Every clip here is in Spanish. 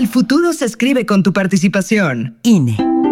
futuro se escribe con tu participación. INE.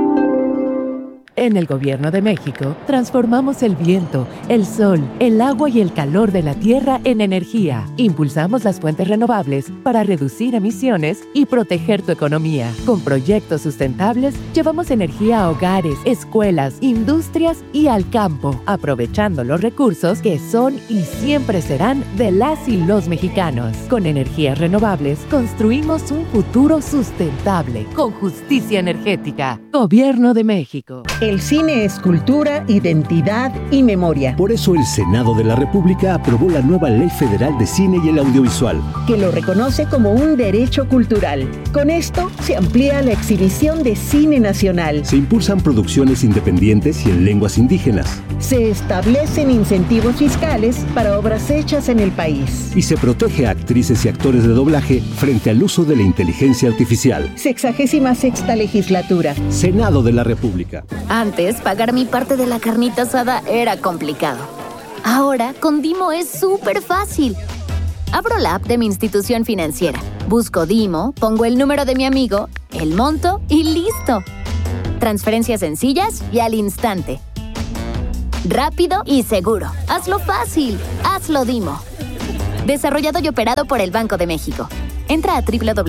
En el Gobierno de México, transformamos el viento, el sol, el agua y el calor de la tierra en energía. Impulsamos las fuentes renovables para reducir emisiones y proteger tu economía. Con proyectos sustentables, llevamos energía a hogares, escuelas, industrias y al campo, aprovechando los recursos que son y siempre serán de las y los mexicanos. Con energías renovables, construimos un futuro sustentable, con justicia energética. Gobierno de México. El cine es cultura, identidad y memoria. Por eso el Senado de la República aprobó la nueva Ley Federal de Cine y el Audiovisual, que lo reconoce como un derecho cultural. Con esto se amplía la exhibición de cine nacional. Se impulsan producciones independientes y en lenguas indígenas. Se establecen incentivos fiscales para obras hechas en el país. Y se protege a actrices y actores de doblaje frente al uso de la inteligencia artificial. 66ª legislatura. Senado de la República. Antes, pagar mi parte de la carnita asada era complicado. Ahora, con Dimo es súper fácil. Abro la app de mi institución financiera, busco Dimo, pongo el número de mi amigo, el monto y ¡listo! Transferencias sencillas y al instante. Rápido y seguro. Hazlo fácil. Hazlo Dimo. Desarrollado y operado por el Banco de México. Entra a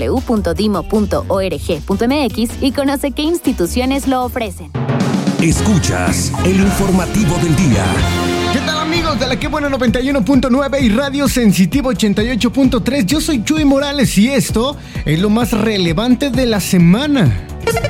www.dimo.org.mx y conoce qué instituciones lo ofrecen. Escuchas el informativo del día. ¿Qué tal, amigos de la Que Buena 91.9 y Radio Sensitivo 88.3? Yo soy Chuy Morales y esto es lo más relevante de la semana.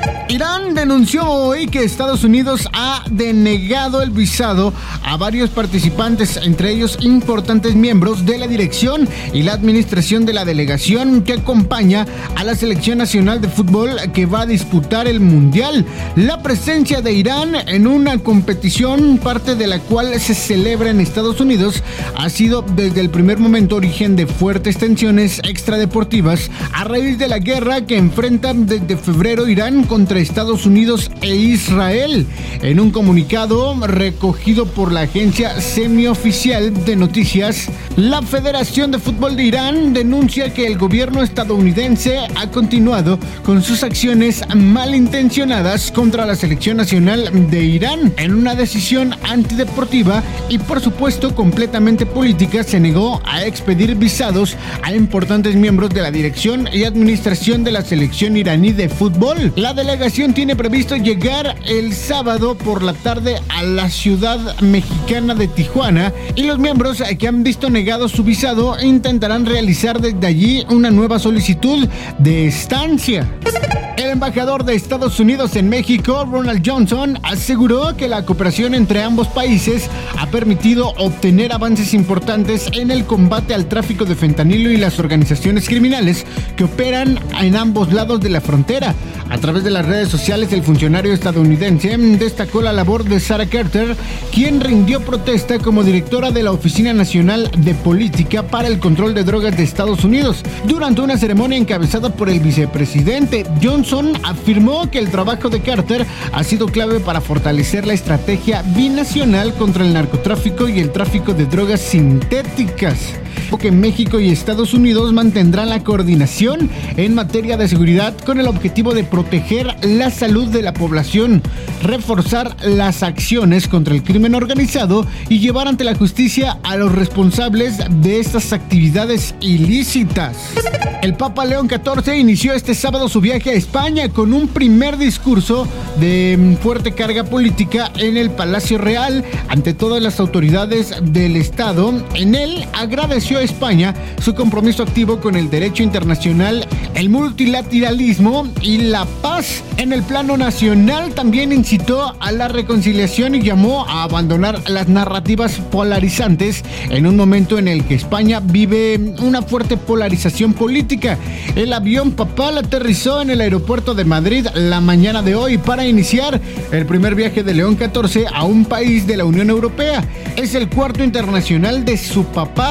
Irán denunció hoy que Estados Unidos ha denegado el visado a varios participantes, entre ellos importantes miembros de la dirección y la administración de la delegación que acompaña a la selección nacional de fútbol que va a disputar el Mundial. La presencia de Irán en una competición, parte de la cual se celebra en Estados Unidos, ha sido desde el primer momento origen de fuertes tensiones extradeportivas a raíz de la guerra que enfrenta desde febrero Irán contra Estados Unidos e Israel. En un comunicado recogido por la agencia semioficial de noticias, la Federación de Fútbol de Irán denuncia que el gobierno estadounidense ha continuado con sus acciones malintencionadas contra la selección nacional de Irán. En una decisión antideportiva y por supuesto completamente política, se negó a expedir visados a importantes miembros de la dirección y administración de la selección iraní de fútbol. La delegación tiene previsto llegar el sábado por la tarde a la ciudad mexicana de Tijuana y los miembros que han visto negado su visado intentarán realizar desde allí una nueva solicitud de estancia. El embajador de Estados Unidos en México, Ronald Johnson, aseguró que la cooperación entre ambos países ha permitido obtener avances importantes en el combate al tráfico de fentanilo y las organizaciones criminales que operan en ambos lados de la frontera. A través de las redes sociales, el funcionario estadounidense destacó la labor de Sarah Carter, quien rindió protesta como directora de la Oficina Nacional de Política para el Control de Drogas de Estados Unidos. Durante una ceremonia encabezada por el vicepresidente, Johnson afirmó que el trabajo de Carter ha sido clave para fortalecer la estrategia binacional contra el narcotráfico y el tráfico de drogas sintéticas. Que México y Estados Unidos mantendrán la coordinación en materia de seguridad con el objetivo de proteger la salud de la población, reforzar las acciones contra el crimen organizado y llevar ante la justicia a los responsables de estas actividades ilícitas. El Papa León XIV inició este sábado su viaje a España con un primer discurso de fuerte carga política en el Palacio Real ante todas las autoridades del Estado. En él agradeció a España su compromiso activo con el derecho internacional, el multilateralismo y la paz. En el plano nacional también incitó a la reconciliación y llamó a abandonar las narrativas polarizantes en un momento en el que España vive una fuerte polarización política. El avión papal aterrizó en el aeropuerto de Madrid la mañana de hoy para iniciar el primer viaje de León XIV a un país de la Unión Europea. Es el cuarto internacional de su papado.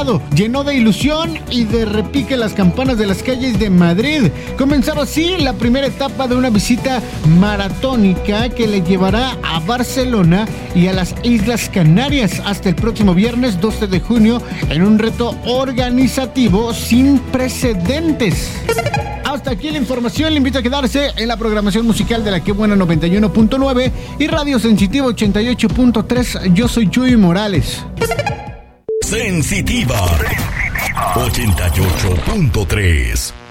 llenó de ilusión y de repique las campanas de las calles de Madrid. Comenzaba así la primera etapa de una visita maratónica que le llevará a Barcelona y a las Islas Canarias hasta el próximo viernes 12 de junio en un reto organizativo sin precedentes. Hasta aquí la información, le invito a quedarse en la programación musical de La Que Buena 91.9 y Radio Sensitiva 88.3. Yo soy Chuy Morales. Sensitiva 88.3.